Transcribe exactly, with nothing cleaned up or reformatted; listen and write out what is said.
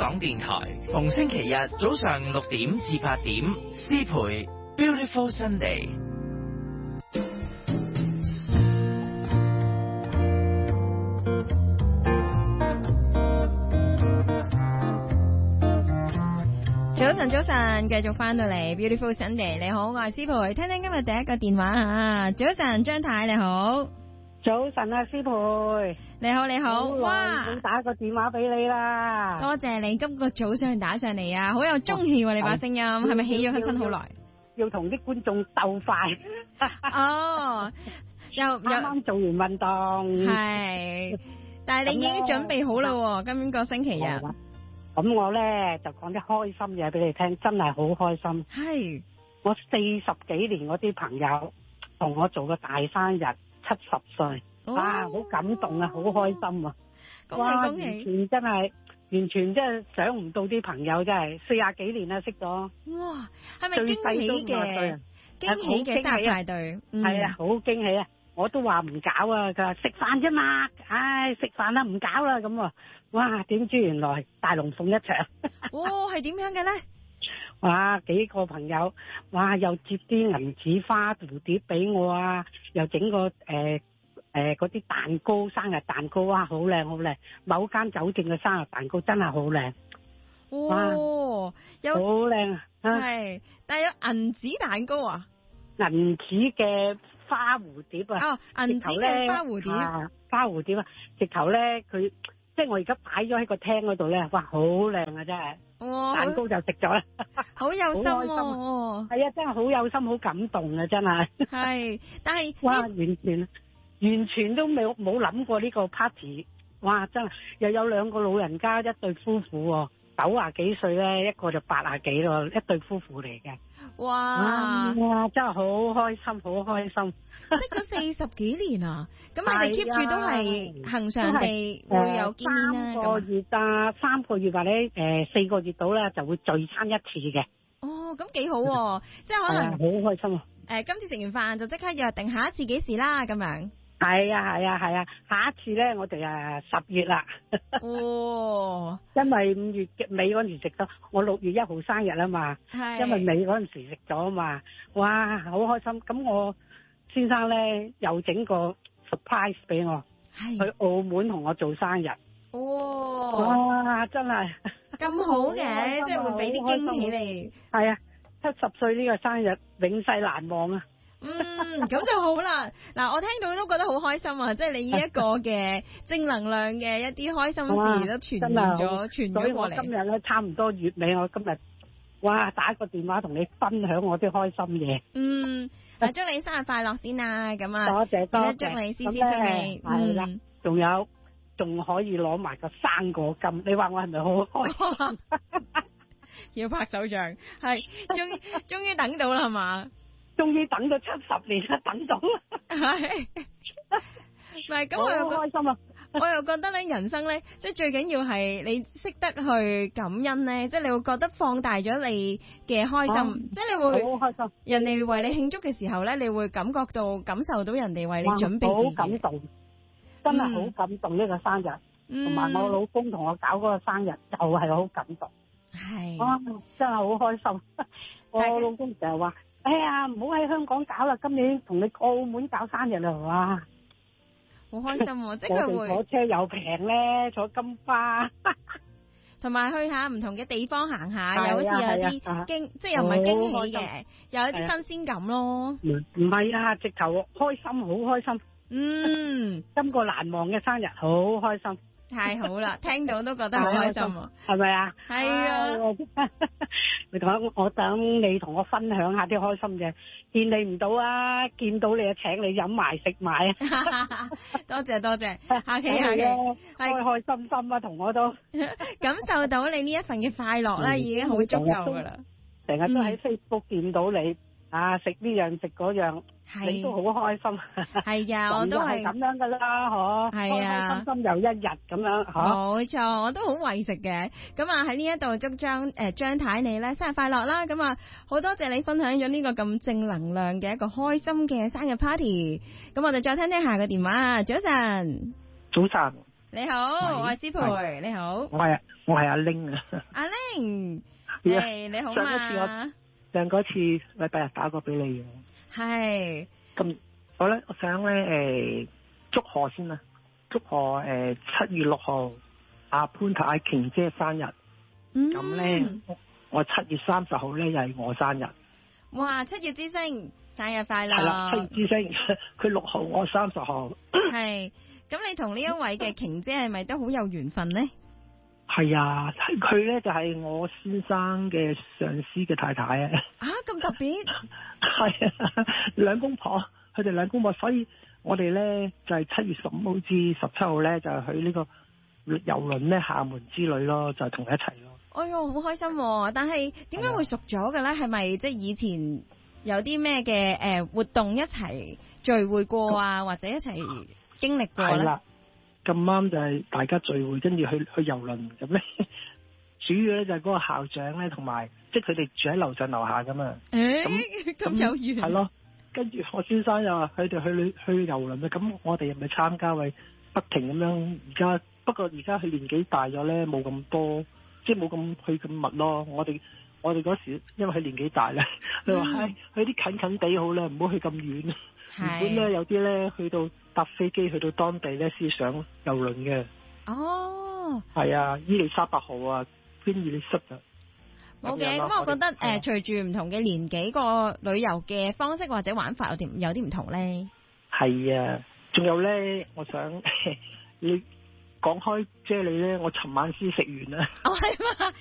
港電台，逢星期日早上六點至八點，詩培 Beautiful Sunday。 早晨，早晨，繼續翻到嚟 Beautiful Sunday。你好，我係詩培，聽聽今日第一個電話啊！早晨，張太你好。 早晨啊，詩培， 你好你好，哇！ 我打個電話俾你啦， 多謝你今個早上打上嚟啊，好有中氣喎！你把聲音係咪起咗身好耐？ 要同啲觀眾鬥快。 哦，又又啱啱做完運動， 係，但係你已經準備好啦，今個星期日。 咁我咧就講啲開心嘢俾你聽，真係好開心。 係， 我四十幾年嗰啲朋友同我做個大生日。七十歲，哇，好感動啊，好開心啊！ 恭喜恭喜！ 完全真係，完全真係想唔到啲朋友真係四廿幾年啦，識咗。 哇，係咪驚喜嘅？驚喜嘅生日派對， 係啊，好驚喜啊！我都話唔搞啊，佢話食飯啫嘛，唉，食飯啦，唔搞啦咁啊！哇，點知原來大龍鳳一場。 哦，係點樣嘅咧？ 哇！幾個朋友，哇！又接啲銀紙花蝴蝶俾我啊，又整個誒誒嗰啲蛋糕，生日蛋糕啊，好靚好靚！某間酒店嘅生日蛋糕真係好靚。 哦，有好靚啊！ 係，但係有銀紙蛋糕啊？ 銀紙嘅花蝴蝶啊！ 哦，銀紙嘅花蝴蝶， 啊、花蝴蝶啊！直頭咧，佢即係我而家擺咗喺個廳嗰度咧，哇，好靚啊！真係。 哇！ 蛋糕就食咗啦， 好有心喎， 係啊，真係好有心，好感動啊，真係。係， 但係哇，完全完全都冇冇諗過呢個 party，哇，真係又有兩個老人家，一對夫婦，九啊幾歲咧，一個就八啊幾咯，一對夫婦嚟嘅。 哇！ 哇，真係好開心，好開心。 識咗四十幾年啊！咁你哋 keep 住都係恆常地會有見面啦。 三個月啊，三個月或者誒四個月到啦，就會聚餐一次嘅。 哦，咁幾好喎！即係可能好開心啊！ 誒，今次食完飯就即刻約定下一次幾時啦，咁樣。 係啊係啊係啊！下一次咧，我哋誒十月啦。 哦， 因為五月尾嗰陣時食咗，我六月一號生日啊嘛。係。因為尾嗰陣時食咗啊嘛，哇，好開心！咁我先生咧又整個 surprise 俾我，去澳門同我做生日。哦。哇，真係咁好嘅，即係會俾啲驚喜你。 係啊，七十歲呢個生日永世難忘啊！ 嗯，咁就好啦。嗱，我聽到都覺得好開心啊！即係你呢一個嘅正能量嘅一啲開心事都傳染咗，傳咗過嚟。 所以我今日咧差唔多月尾，我今日哇打個電話同你分享我啲開心嘢。 嗯，啊祝你生日快樂先啊！咁啊， 多謝多謝， 祝你事事順利。 係啦，仲有仲可以攞埋個生果金，你話我係咪好開心？ 要拍手掌，係終於終於等到啦，係嘛？ 終於等咗七十年啦，等到啦， 係，唔係咁我又好開心啊！ 我又覺得咧，人生咧，即係最緊要係你識得去感恩咧，即係你會覺得放大咗你嘅開心，啊、即係你會好開心。 人哋為你慶祝嘅時候咧，你會感覺到感受到人哋為你準備自己， 好感動，真係好感動呢、嗯、個生日，同埋我老公同我搞嗰個生日就係好感動，係、嗯，啊，真係好開心。我老公成日話。哎呀，唔好喺香港搞啦，今年同你澳門搞生日啦，哇！ 好開心喎、啊，即係會坐車又平咧，坐金花， 同埋去下唔同嘅地方行下，又好似有啲驚，啊、即係又唔係驚喜嘅，有一啲新鮮感咯。唔唔係啊，直頭開心，好開心。嗯，今個難忘嘅生日，好開心。 太好啦，聽到都覺得好開心啊， 係咪啊？ 係啊， 你講我等你同我分享下啲開心嘅，見你唔到啊，見到你啊，請你飲埋食埋啊！ 多謝多謝，客氣客氣， 開開心心啊，同我都感受到你呢一份嘅快樂咧，已經好足夠噶啦。 成日都喺 Facebook 見到你啊，食呢樣食嗰樣。你都好開心， 係啊，我都係咁樣噶啦，嗬，係啊，開開心心又一日咁樣， 冇錯，我都好為食嘅。咁啊喺呢一度祝張誒張太你咧生日快樂啦！咁啊好多謝你分享咗呢個咁正能量嘅一個開心嘅生日 party。咁我哋再聽聽下個電話啊，早晨， 早晨， 你好，我係詩培，你好， 我係我係阿玲啊。 阿玲，誒、 yeah, 欸、你好嘛？ 上一次我上嗰次禮拜日打過俾你嘅。 係。 咁好咧，我想咧誒、呃、祝賀先啦，祝賀誒七月六號阿潘太瓊姐生日。咁咧、嗯，我七月三十號咧又係我生日。 哇！七月之星，生日快樂！ 係啦，七月之星，佢六號，我三十號。係。 咁你同呢一位嘅瓊姐係咪都好有緣分呢？ 係啊，佢咧就係、是、我先生嘅上司嘅太太啊。 啊，咁特別？ 係啊，兩公婆，佢哋兩公婆，所以我哋咧就係、是、七月十五號至十七號咧就係、去呢個遊輪咧廈門之旅咯，就同佢一齊咯。 哎喲，好開心、啊！但係點解會熟咗嘅咧？係咪即係以前有啲咩嘅誒活動一齊聚會過啊，或者一齊經歷過咧？係啦， 咁啱就係大家聚會，跟住去去遊輪咁咧。主要咧就係嗰個校長咧，同埋即係佢哋住喺樓上樓下噶嘛。 誒，咁有緣。係咯，跟住我先生又話佢哋去去遊輪啊，咁我哋又咪參加，咪不停咁樣。而家不過而家佢年紀大咗咧，冇咁多。即係冇咁去咁密咯，我哋我哋嗰時因為佢年紀大咧，佢話唉，去啲近近地好啦，唔好去咁遠。原本咧有啲咧去到搭飛機去到當地咧先上遊輪嘅。哦，係啊，伊利沙伯號啊，邊伊利沙伯。 冇嘅，咁我覺得誒，隨住唔同嘅年紀，個旅遊嘅方式或者玩法有啲有啲唔同咧。 係啊，仲有咧，我想你。講開啫喱咧，我尋晚先食完啦。 哦，係嘛？